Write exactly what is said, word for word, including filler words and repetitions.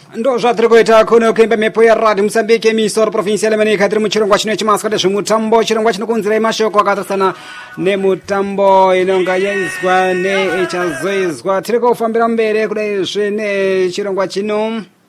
ndo zvatiri kuita kuno kuimba mhepo yaradhi Mozambique misoro provinsi yalemenika tiri muchirongwa chino chimaswa zvemutambo chirongwa chinokunzirai mashoko akatarisana nemutambo inonga yaizwa neichazoizwa tiri kufambira mberi kudai zvene chirongwa chino